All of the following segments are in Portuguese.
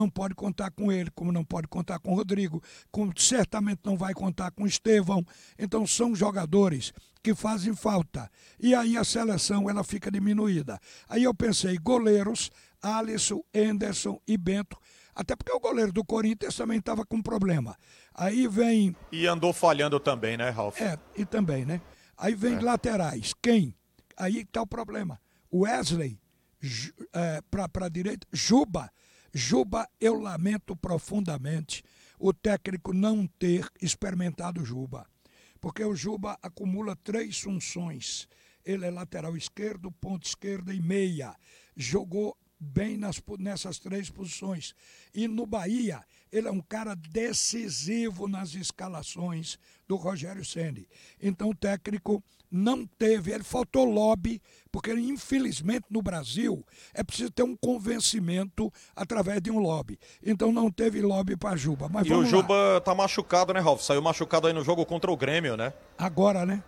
não pode contar com ele, como não pode contar com o Rodrigo, como certamente não vai contar com o Estevão. Então são jogadores que fazem falta. E aí a seleção ela fica diminuída. Aí eu pensei, goleiros, Alisson, Henderson e Bento, até porque o goleiro do Corinthians também estava com problema. Aí vem... E andou falhando também, né, Ralf? E também, né? Aí vem laterais. Quem? Aí está o problema. Wesley, para a direita, Juba, eu lamento profundamente o técnico não ter experimentado Juba. Porque o Juba acumula 3 funções. Ele é lateral esquerdo, ponta esquerda e meia. Jogou bem nessas 3 posições. E no Bahia, ele é um cara decisivo nas escalações do Rogério Ceni. Então o técnico não teve, ele faltou lobby, porque infelizmente no Brasil é preciso ter um convencimento através de um lobby. Então não teve lobby para Juba. Mas e o Juba tá machucado, né, Ralf? Saiu machucado aí no jogo contra o Grêmio, né? Agora, né?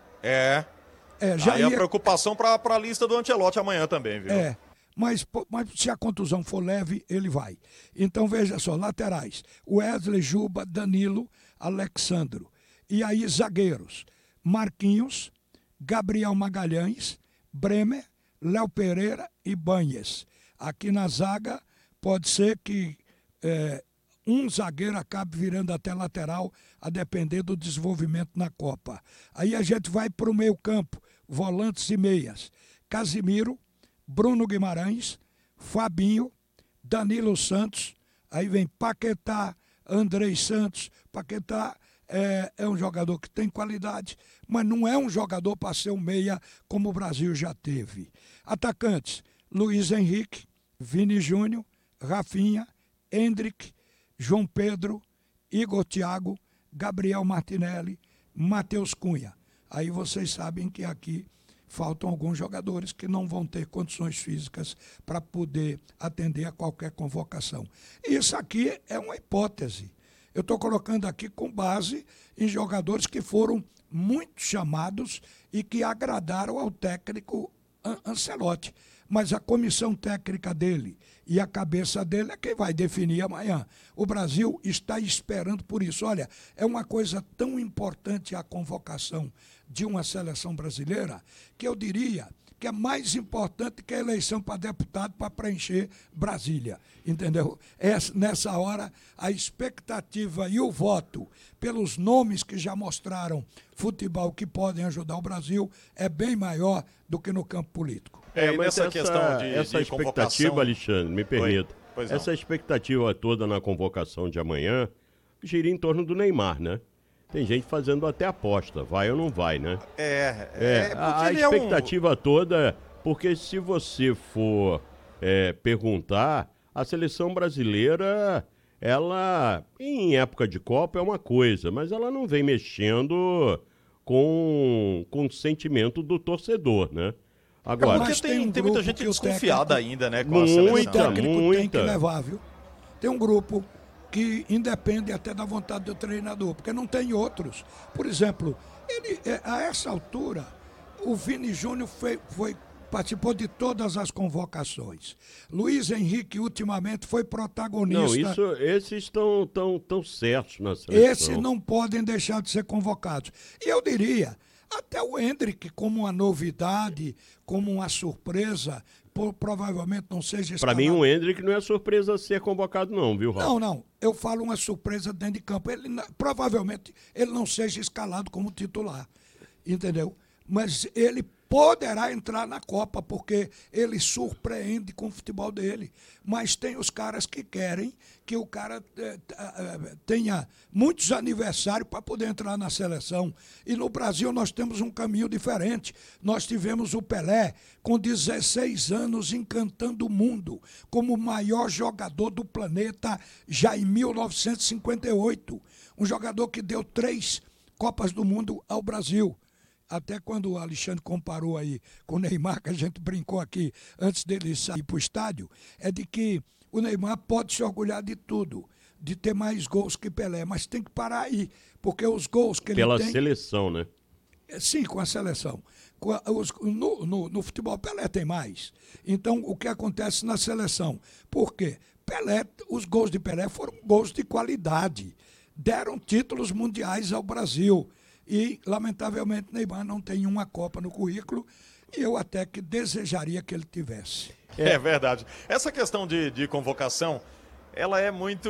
Já aí a preocupação para a lista do Ancelotti amanhã também, viu? Mas se a contusão for leve, ele vai. Então veja só, laterais, Wesley, Juba, Danilo, Alexandro. E aí zagueiros, Marquinhos, Gabriel Magalhães, Bremer, Léo Pereira e Banhes. Aqui na zaga pode ser que um zagueiro acabe virando até lateral, a depender do desenvolvimento na Copa. Aí a gente vai para o meio campo, volantes e meias. Casimiro, Bruno Guimarães, Fabinho, Danilo Santos, aí vem Paquetá, Andrei Santos. Paquetá é um jogador que tem qualidade, mas não é um jogador para ser um meia como o Brasil já teve. Atacantes, Luiz Henrique, Vini Júnior, Rafinha, Hendrick, João Pedro, Igor Thiago, Gabriel Martinelli, Matheus Cunha. Aí vocês sabem que aqui faltam alguns jogadores que não vão ter condições físicas para poder atender a qualquer convocação. Isso aqui é uma hipótese. Eu estou colocando aqui com base em jogadores que foram muito chamados e que agradaram ao técnico Ancelotti. Mas a comissão técnica dele e a cabeça dele é quem vai definir amanhã. O Brasil está esperando por isso. Olha, é uma coisa tão importante a convocação de uma seleção brasileira que eu diria que é mais importante que a eleição para deputado para preencher Brasília, entendeu? Nessa hora, a expectativa e o voto pelos nomes que já mostraram futebol que podem ajudar o Brasil é bem maior do que no campo político. Mas essa expectativa, Alexandre, me permita, essa expectativa toda na convocação de amanhã gira em torno do Neymar, né? Tem gente fazendo até aposta, vai ou não vai, né? A expectativa toda, porque se você for perguntar, a seleção brasileira, ela, em época de Copa, é uma coisa, mas ela não vem mexendo com o sentimento do torcedor, né? Agora, porque tem muita gente desconfiada ainda, né, com a seleção. O técnico tem que levar, viu? Tem um grupo que independe até da vontade do treinador, porque não tem outros. Por exemplo, a essa altura, o Vini Júnior participou de todas as convocações. Luiz Henrique, ultimamente, foi protagonista. Não, esses estão tão certos na seleção. Esses não podem deixar de ser convocados. E eu diria, até o Hendrick, como uma novidade, como uma surpresa, provavelmente não seja escalado. Para mim, o Hendrick não é surpresa ser convocado não, viu, Raul? Não. Eu falo uma surpresa dentro de campo. Provavelmente ele não seja escalado como titular, entendeu? Mas ele poderá entrar na Copa, porque ele surpreende com o futebol dele. Mas tem os caras que querem que o cara tenha muitos aniversários para poder entrar na seleção. E no Brasil nós temos um caminho diferente. Nós tivemos o Pelé, com 16 anos, encantando o mundo, como o maior jogador do planeta, já em 1958. Um jogador que deu 3 Copas do Mundo ao Brasil. Até quando o Alexandre comparou aí com o Neymar, que a gente brincou aqui antes dele sair para o estádio, é de que o Neymar pode se orgulhar de tudo, de ter mais gols que Pelé, mas tem que parar aí, porque os gols que ele tem... Pela seleção, né? Sim, com a seleção. No futebol, Pelé tem mais. Então, o que acontece na seleção? Por quê? Pelé, os gols de Pelé foram gols de qualidade. Deram títulos mundiais ao Brasil. E, lamentavelmente, Neymar não tem uma Copa no currículo. E eu até que desejaria que ele tivesse. É verdade. Essa questão de convocação, ela é muito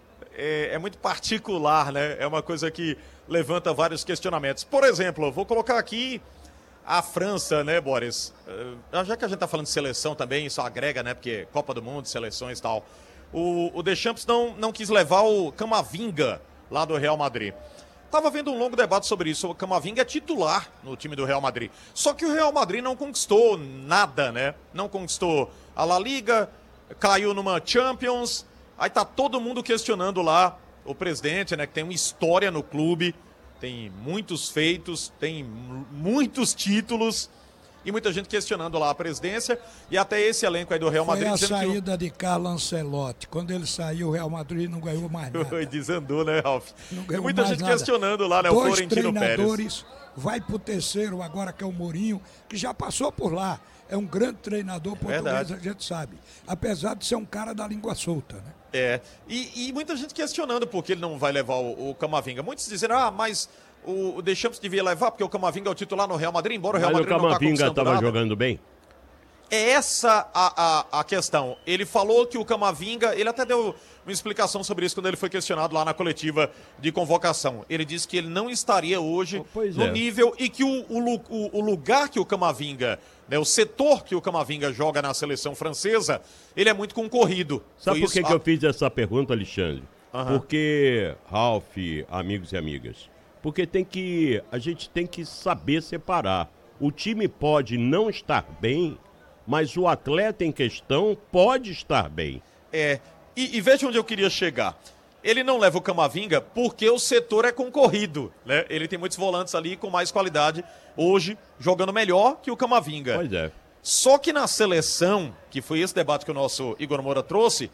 particular, né? É uma coisa que levanta vários questionamentos. Por exemplo, eu vou colocar aqui a França, né, Boris? Já que a gente tá falando de seleção também, isso agrega, né? Porque Copa do Mundo, seleções e tal. O Deschamps não quis levar o Camavinga lá do Real Madrid. Tava vendo um longo debate sobre isso. O Camavinga é titular no time do Real Madrid. Só que o Real Madrid não conquistou nada, né? Não conquistou a La Liga, caiu numa Champions. Aí tá todo mundo questionando lá o presidente, né? Que tem uma história no clube, tem muitos feitos, tem muitos títulos. E muita gente questionando lá a presidência e até esse elenco aí do Real Madrid. Foi a saída de Carlo Ancelotti. Quando ele saiu, o Real Madrid não ganhou mais nada. Desandou, né, Ralf? Não ganhou muita mais gente nada. questionando lá, né, o Florentino Pérez. 2 treinadores, vai pro terceiro agora, que é o Mourinho, que já passou por lá. É um grande treinador português, verdade. A gente sabe. Apesar de ser um cara da língua solta, né? É, e muita gente questionando por que ele não vai levar o Camavinga. Muitos dizendo, mas o Deschamps devia levar, porque o Camavinga é o titular no Real Madrid, embora o Real Madrid não está conquistando nada. O Camavinga estava jogando bem? É essa a questão. Ele falou que o Camavinga, ele até deu uma explicação sobre isso quando ele foi questionado lá na coletiva de convocação. Ele disse que ele não estaria hoje no nível e que o lugar que o Camavinga, né, o setor que o Camavinga joga na seleção francesa, ele é muito concorrido. Sabe por que eu fiz essa pergunta, Alexandre? Porque, Ralf, amigos e amigas, porque a gente tem que saber separar. O time pode não estar bem, mas o atleta em questão pode estar bem. E veja onde eu queria chegar. Ele não leva o Camavinga porque o setor é concorrido, né? Ele tem muitos volantes ali com mais qualidade, hoje jogando melhor que o Camavinga. Pois é. Só que na seleção, que foi esse debate que o nosso Igor Moura trouxe,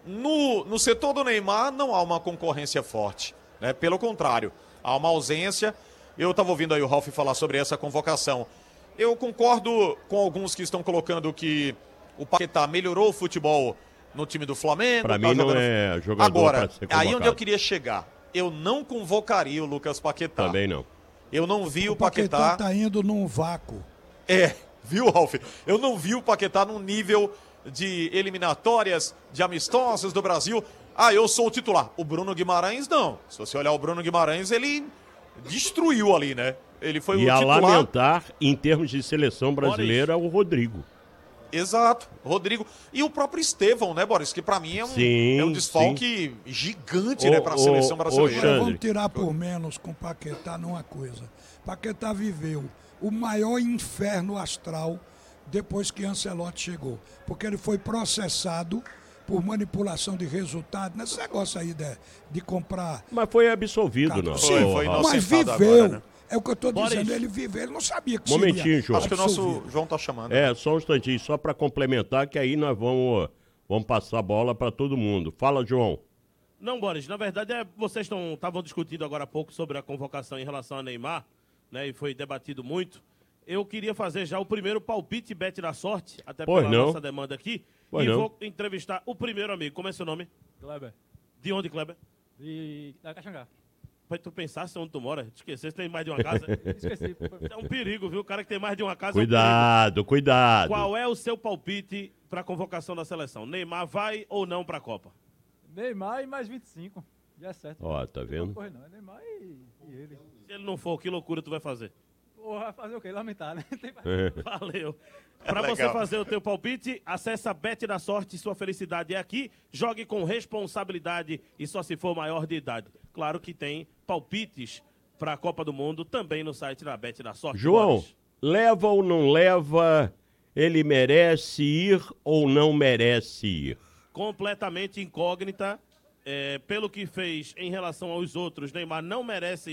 no setor do Neymar não há uma concorrência forte, né? Pelo contrário, há uma ausência. Eu estava ouvindo aí o Ralf falar sobre essa convocação. Eu concordo com alguns que estão colocando que o Paquetá melhorou o futebol no time do Flamengo. Para mim não é jogador para ser convocado. Aí onde eu queria chegar. Eu não convocaria o Lucas Paquetá. Também não. Eu não vi o Paquetá... O Paquetá tá indo num vácuo. Viu, Ralf? Eu não vi o Paquetá num nível de eliminatórias, de amistosos do Brasil. Eu sou o titular. O Bruno Guimarães, não. Se você olhar o Bruno Guimarães, ele destruiu ali, né? Ele foi o titular. E a lamentar, em termos de seleção brasileira, o Rodrigo. Exato, Rodrigo. E o próprio Estevão, né, Boris? Que pra mim é um desfalque gigante, né, pra seleção brasileira. Vamos tirar por menos com o Paquetá numa coisa. Paquetá viveu o maior inferno astral depois que Ancelotti chegou. Porque ele foi processado por manipulação de resultado, nesse negócio aí de comprar... Mas foi absolvido, não? Foi mas viveu. Agora, né? É o que eu estou dizendo, ele viveu, ele não sabia que seria. Momentinho, João. Acho que o nosso João está chamando. Só um instantinho, só para complementar, que aí nós vamos passar a bola para todo mundo. Fala, João. Não, Boris, na verdade, vocês estavam discutindo agora há pouco sobre a convocação em relação a Neymar, né, e foi debatido muito. Eu queria fazer já o primeiro palpite bet da sorte, até pela nossa demanda aqui, vou entrevistar o primeiro amigo. Como é seu nome? Kleber. De onde, Kleber? Da Caxangá. Pra tu pensar onde tu mora, esquecer se tem mais de uma casa. Esqueci. É um perigo, viu? O cara que tem mais de uma casa. Cuidado, cuidado. Qual é o seu palpite pra convocação da seleção? Neymar vai ou não pra Copa? Neymar e mais 25. Já é certo. Tá vendo? Não corre não, é Neymar e ele. Se ele não for, que loucura tu vai fazer? Vai fazer o quê? Lamentar, né? Valeu. Pra você fazer o teu palpite, acessa a Bet da Sorte, sua felicidade é aqui. Jogue com responsabilidade e só se for maior de idade. Claro que tem palpites pra Copa do Mundo também no site da Bet da Sorte. João, leva ou não leva? Ele merece ir ou não merece ir? Completamente incógnita. Pelo que fez em relação aos outros, Neymar não merece